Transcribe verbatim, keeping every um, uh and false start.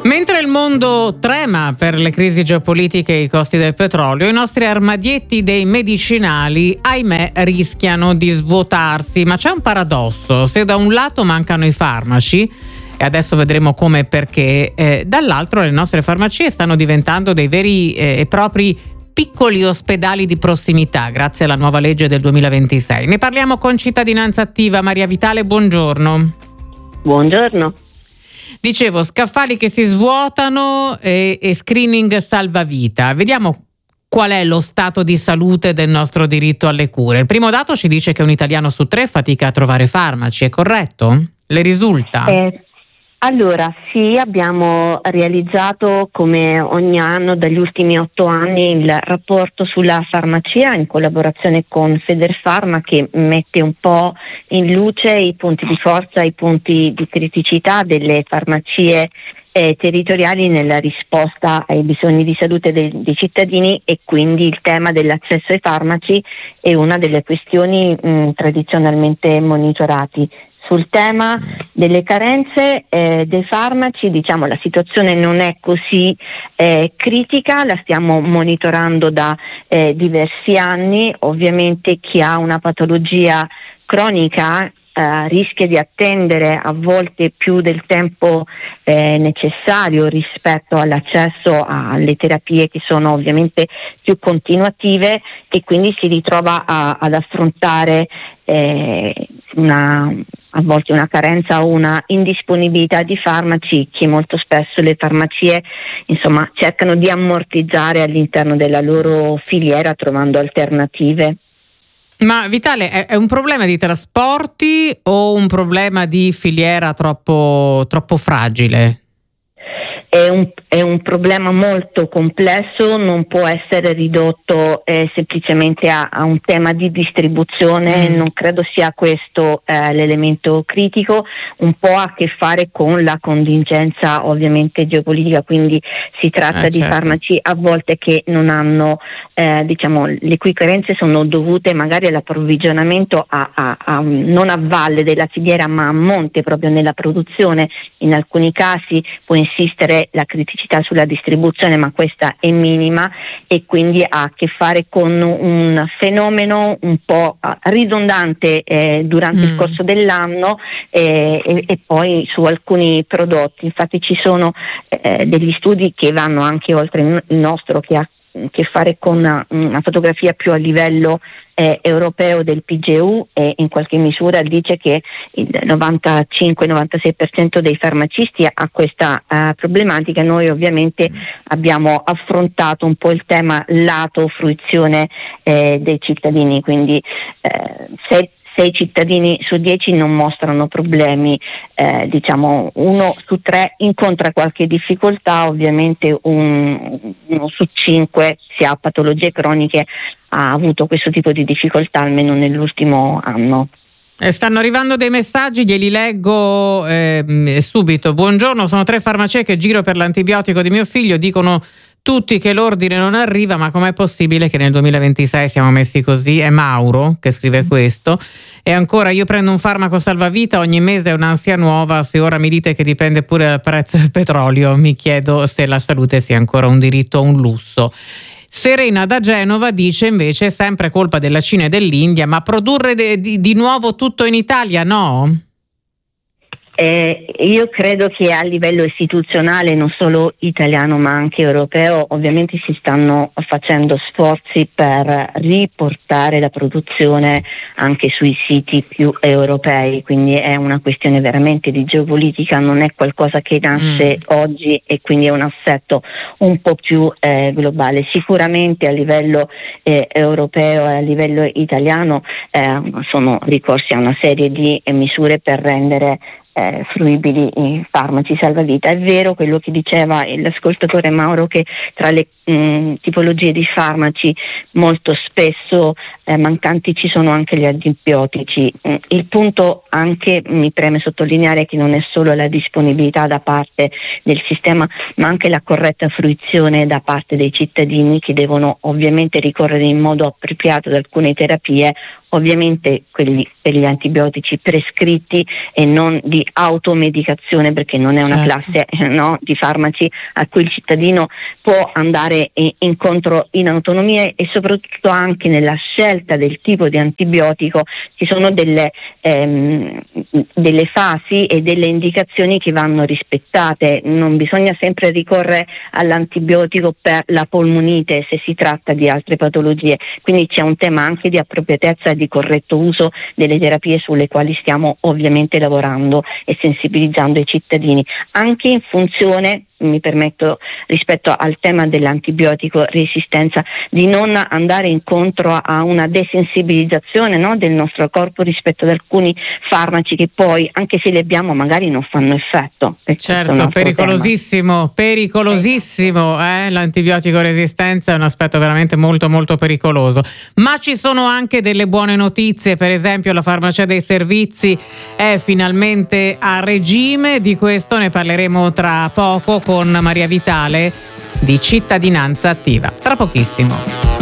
Mentre il mondo trema per le crisi geopolitiche e i costi del petrolio, i nostri armadietti dei medicinali, ahimè, rischiano di svuotarsi. Ma c'è un paradosso: se da un lato mancano i farmaci, e adesso vedremo come e perché, eh, dall'altro le nostre farmacie stanno diventando dei veri eh, e propri piccoli ospedali di prossimità grazie alla nuova legge del duemilaventisei. Ne parliamo con Cittadinanza Attiva. Maria Vitale, buongiorno. Buongiorno. Dicevo, scaffali che si svuotano e, e screening salvavita. Vediamo qual è lo stato di salute del nostro diritto alle cure. Il primo dato ci dice che un italiano su tre fatica a trovare farmaci, è corretto? Le risulta? Eh, allora, sì, abbiamo realizzato come ogni anno dagli ultimi otto anni il rapporto sulla farmacia in collaborazione con Federfarma, che mette un po' in luce i punti di forza, i punti di criticità delle farmacie eh, territoriali nella risposta ai bisogni di salute dei, dei cittadini, e quindi il tema dell'accesso ai farmaci è una delle questioni mh, tradizionalmente monitorati. Sul tema delle carenze eh, dei farmaci, diciamo, la situazione non è così eh, critica, la stiamo monitorando da eh, diversi anni. Ovviamente chi ha una patologia cronica eh, rischia di attendere a volte più del tempo eh, necessario rispetto all'accesso alle terapie, che sono ovviamente più continuative, e quindi si ritrova a, ad affrontare eh, una a volte una carenza o una indisponibilità di farmaci che molto spesso le farmacie insomma cercano di ammortizzare all'interno della loro filiera trovando alternative. Ma Vitale, è, è un problema di trasporti o un problema di filiera troppo, troppo fragile? È un, è un problema molto complesso, non può essere ridotto eh, semplicemente a, a un tema di distribuzione, mm. non credo sia questo eh, l'elemento critico. Un po' ha a che fare con la contingenza ovviamente geopolitica, quindi si tratta eh, di certo. farmaci a volte che non hanno, eh, diciamo, le cui carenze sono dovute magari all'approvvigionamento a, a, a, non a valle della filiera ma a monte, proprio nella produzione. In alcuni casi può insistere la criticità sulla distribuzione, ma questa è minima, e quindi ha a che fare con un fenomeno un po' ridondante eh, durante mm. il corso dell'anno eh, e, e poi su alcuni prodotti. Infatti ci sono eh, degli studi che vanno anche oltre il nostro, che ha che fare con una, una fotografia più a livello eh, europeo del P G U, e in qualche misura dice che il novantacinque novantasei per cento dei farmacisti ha questa uh, problematica. Noi ovviamente abbiamo affrontato un po' il tema lato fruizione eh, dei cittadini, quindi eh, se sei cittadini su dieci non mostrano problemi, eh, diciamo uno su tre incontra qualche difficoltà, ovviamente un, uno su cinque, se ha patologie croniche, ha avuto questo tipo di difficoltà almeno nell'ultimo anno. Eh, stanno arrivando dei messaggi, glieli leggo eh, subito. Buongiorno, sono tre farmacie che giro per l'antibiotico di mio figlio, dicono tutti che l'ordine non arriva, ma com'è possibile che nel duemilaventisei siamo messi così? È Mauro che scrive questo. E ancora, io prendo un farmaco salvavita, ogni mese è un'ansia nuova, se ora mi dite che dipende pure dal prezzo del petrolio, mi chiedo se la salute sia ancora un diritto o un lusso. Serena da Genova dice invece: è sempre colpa della Cina e dell'India, ma produrre de- di-, di nuovo tutto in Italia no? Eh, io credo che a livello istituzionale, non solo italiano ma anche europeo, ovviamente si stanno facendo sforzi per riportare la produzione anche sui siti più europei, quindi è una questione veramente di geopolitica, non è qualcosa che nasce mm. oggi, e quindi è un assetto un po' più eh, globale. Sicuramente a livello eh, europeo e a livello italiano eh, sono ricorsi a una serie di eh, misure per rendere Eh, fruibili i farmaci salvavita. È vero quello che diceva l'ascoltatore Mauro, che tra le mh, tipologie di farmaci molto spesso eh, mancanti ci sono anche gli antibiotici. Il punto anche, mi preme sottolineare, che non è solo la disponibilità da parte del sistema, ma anche la corretta fruizione da parte dei cittadini, che devono ovviamente ricorrere in modo appropriato ad alcune terapie, ovviamente quelli per gli antibiotici prescritti e non di automedicazione, perché non è una certo. classe no, di farmaci a cui il cittadino può andare incontro in autonomia, e soprattutto anche nella scelta del tipo di antibiotico ci sono delle, ehm, delle fasi e delle indicazioni che vanno rispettate. Non bisogna sempre ricorrere all'antibiotico per la polmonite se si tratta di altre patologie, quindi c'è un tema anche di appropriatezza e di corretto uso delle terapie, sulle quali stiamo ovviamente lavorando e sensibilizzando i cittadini, anche in funzione, mi permetto, rispetto al tema dell'antibiotico resistenza, di non andare incontro a una desensibilizzazione no, del nostro corpo rispetto ad alcuni farmaci che poi, anche se li abbiamo, magari non fanno effetto. Certo, pericolosissimo, tema. pericolosissimo, eh? L'antibiotico resistenza è un aspetto veramente molto molto pericoloso, ma ci sono anche delle buone notizie. Per esempio, la farmacia dei servizi è finalmente a regime, di questo ne parleremo tra poco con Maria Vitale di Cittadinanza Attiva, tra pochissimo.